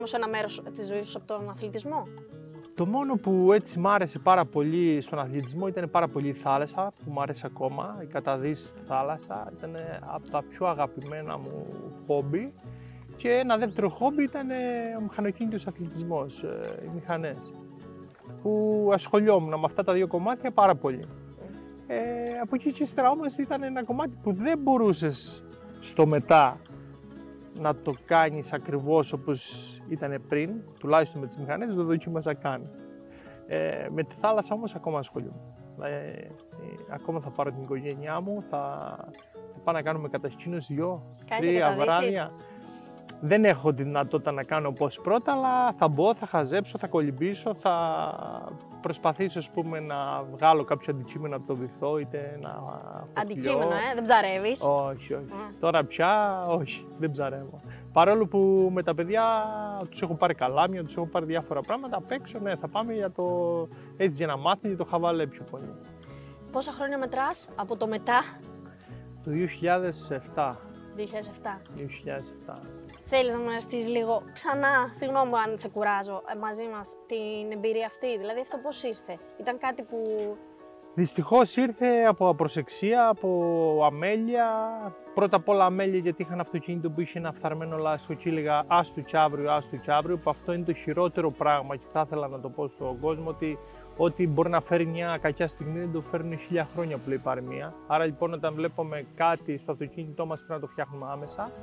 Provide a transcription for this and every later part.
Όμως ένα μέρος της ζωής σου από τον αθλητισμό. Το μόνο που έτσι μ' άρεσε πάρα πολύ στον αθλητισμό ήταν πάρα πολύ η θάλασσα, που μ' άρεσε ακόμα. Η καταδύση στη θάλασσα ήταν από τα πιο αγαπημένα μου χόμπι. Και ένα δεύτερο χόμπι ήταν ο μηχανοκίνητος αθλητισμός, οι μηχανές. Που ασχολιόμουν με αυτά τα δύο κομμάτια πάρα πολύ. Από εκεί και ύστερα όμως ήταν ένα κομμάτι που δεν μπορούσες στο μετά να το κάνεις ακριβώς όπως ήταν πριν, τουλάχιστον με τις μηχανές, δεν το δοκίμασα καν. Με τη θάλασσα όμως ακόμα ασχολούμαι. Ακόμα θα πάρω την οικογένειά μου, θα πάω να κάνουμε κατασκήνωση 2-3 βράδια. Δεν έχω τη δυνατότητα να κάνω όπως πρώτα, αλλά θα μπω, θα χαζέψω, θα κολυμπήσω, θα προσπαθήσω ας πούμε, να βγάλω κάποιο αντικείμενο από το βυθό, είτε ένα Αντικείμενο, δεν ψαρεύεις. Όχι. Τώρα πια όχι, δεν ψαρεύω. Παρόλο που με τα παιδιά τους έχω πάρει καλάμια, τους έχω πάρει διάφορα πράγματα απ' έξω, ναι, θα πάμε έτσι για να μάθουμε για το χαβαλέ πιο πολύ. Πόσα χρόνια μετράς από το μετά? Το 2007. 2007. Θέλεις να μοιραστείς λίγο ξανά, συγγνώμη αν σε κουράζω, μαζί μας την εμπειρία αυτή, δηλαδή αυτό πώς ήρθε? Ήταν κάτι που... Δυστυχώς ήρθε από απροσεξία, από αμέλεια. Πρώτα απ' όλα αμέλεια γιατί είχα ένα αυτοκίνητο που είχε ένα φθαρμένο λάστιχο και έλεγα άστου κι αύριο, που αυτό είναι το χειρότερο πράγμα και θα ήθελα να το πω στον κόσμο ότι ό,τι μπορεί να φέρει μια κακιά στιγμή δεν το φέρνουν 1000 χρόνια που λέει η παροιμία. Άρα λοιπόν όταν βλέπουμε κάτι στο αυτοκίνητό μας πρέπει να το φτιάχνουμε άμεσα.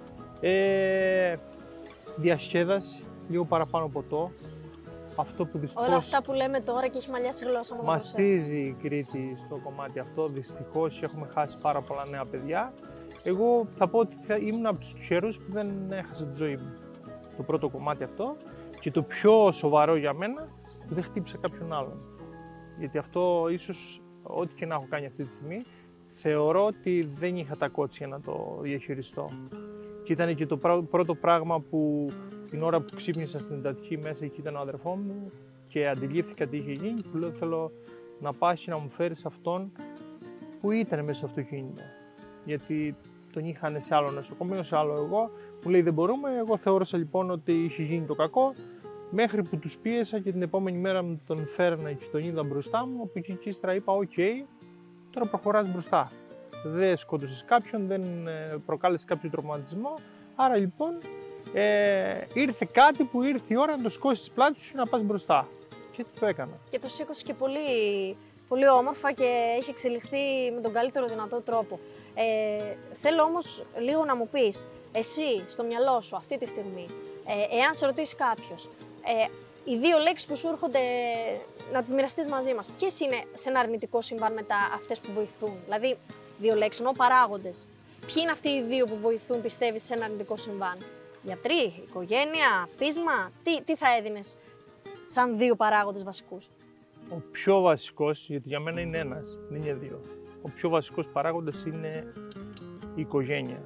Διασκέδαση, λίγο παραπάνω ποτό. Αυτό που δυστυχώς... Όλα αυτά που λέμε τώρα και έχει μαλλιάσει η γλώσσα μου. Μαστίζει η Κρήτη στο κομμάτι αυτό, δυστυχώς έχουμε χάσει πάρα πολλά νέα παιδιά. Εγώ θα πω ότι ήμουν από τους τυχερούς που δεν έχασα τη ζωή μου. Το πρώτο κομμάτι αυτό και το πιο σοβαρό για μένα που δεν χτύπησα κάποιον άλλον. Γιατί αυτό ίσως, ό,τι και να έχω κάνει αυτή τη στιγμή, θεωρώ ότι δεν είχα τα κότσια να το διαχειριστώ. Και ήταν και το πρώτο πράγμα που την ώρα που ξύπνησα στην εντατική μέσα εκεί ήταν ο αδερφό μου και αντιλήφθηκα τι είχε γίνει και του λέω θέλω να πας να μου φέρεις αυτόν που ήταν μέσα στο αυτοκίνητο. Γιατί τον είχαν σε άλλο νοσοκομείο, σε άλλο εγώ. Μου λέει δεν μπορούμε, εγώ θεώρησα λοιπόν ότι είχε γίνει το κακό μέχρι που τους πίεσα και την επόμενη μέρα μου τον φέρνα και τον είδα μπροστά μου. Από εκεί και ύστερα είπα οκ, τώρα προχωράς μπροστά. Δεν σκότωσες κάποιον, δεν προκάλεσες κάποιο τραυματισμό. Άρα λοιπόν ήρθε κάτι που ήρθε η ώρα να το σκώσεις πλάτη σου και να πας μπροστά. Και έτσι το έκανα. Και το σήκωσες και πολύ, πολύ όμορφα και έχει εξελιχθεί με τον καλύτερο δυνατό τρόπο. Θέλω όμως λίγο να μου πεις, εσύ στο μυαλό σου αυτή τη στιγμή, εάν σε ρωτήσει κάποιος, οι δύο λέξεις που σου έρχονται να τις μοιραστείς μαζί μας, ποιες είναι σε ένα αρνητικό συμβάν μετά αυτές που βοηθούν? Δηλαδή, δύο λέξεις, εννοώ παράγοντες. Ποιοι είναι αυτοί οι δύο που βοηθούν, πιστεύεις, σε ένα αρνητικό συμβάν? Γιατροί, οικογένεια, πείσμα, τι θα έδινες σαν δύο παράγοντες βασικούς? Ο πιο βασικός, γιατί για μένα είναι ένας, δεν είναι δύο. Ο πιο βασικός παράγοντας είναι η οικογένεια.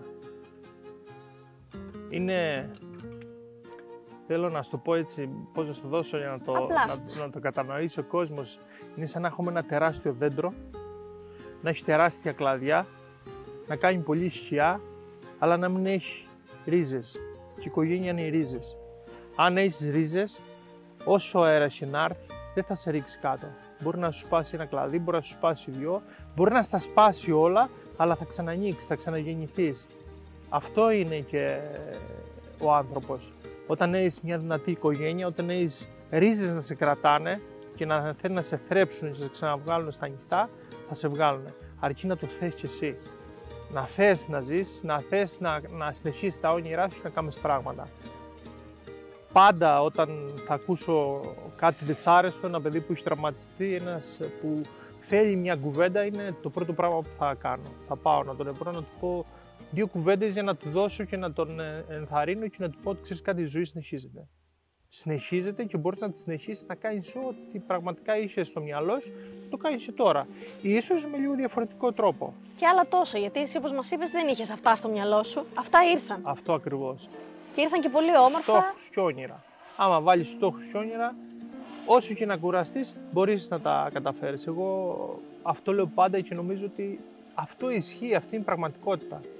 Είναι, θέλω να σου το πω έτσι, πώς να σου το δώσω για να το κατανοήσει ο κόσμος. Είναι σαν να έχουμε ένα τεράστιο δέντρο, να έχει τεράστια κλαδιά, να κάνει πολύ σκιά, αλλά να μην έχει ρίζες. Και η οικογένεια είναι οι ρίζες. Αν έχεις ρίζες, όσο αέρας και να έρθει, δεν θα σε ρίξει κάτω. Μπορεί να σου σπάσει ένα κλαδί, μπορεί να σου σπάσει δυο, μπορεί να στα σπάσει όλα, αλλά θα ξανανοίξεις, θα ξαναγεννηθείς. Αυτό είναι και ο άνθρωπος. Όταν έχεις μια δυνατή οικογένεια, όταν έχεις ρίζες να σε κρατάνε και να θέλουν να σε θρέψουν και να σε ξαναβγάλουν στα ανοιχτά, θα σε βγάλουν. Αρκεί να το θες κι εσύ. Να θες να ζήσεις, να θες να συνεχίσεις τα όνειρά σου και να κάνεις πράγματα. Πάντα όταν θα ακούσω κάτι δυσάρεστο, ένα παιδί που έχει τραυματιστεί, ένας που θέλει μια κουβέντα, είναι το πρώτο πράγμα που θα κάνω. Θα πάω να τον ευρώ, να του πω δύο κουβέντες για να του δώσω και να τον ενθαρρύνω και να του πω ότι ξέρεις κάτι, η ζωή συνεχίζεται. Συνεχίζεται και μπορείς να τη συνεχίσεις να κάνεις ό,τι πραγματικά είχες στο μυαλό σου, το κάνεις και τώρα. Ίσως με λίγο διαφορετικό τρόπο. Και άλλα τόσα, γιατί εσύ όπως μας είπες δεν είχες αυτά στο μυαλό σου, αυτά ήρθαν. Αυτό ακριβώς. Και ήρθαν και πολύ όμορφα. Στόχους και όνειρα. Άμα βάλεις στόχους και όνειρα, όσο και να κουραστείς, μπορείς να τα καταφέρεις. Εγώ αυτό λέω πάντα και νομίζω ότι αυτό ισχύει, αυτή είναι η πραγματικότητα.